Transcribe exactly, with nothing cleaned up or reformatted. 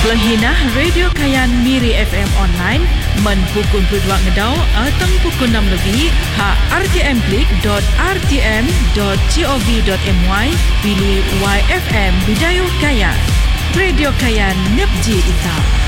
Pelahinah Radio Kayan Miri F M online men pukul dua ngedau atau pukul enam lebih ha r t m klik dot r t m dot gov dot my pilih Y F M Bidayu Kayan. Radio Kayan Nepji Ita.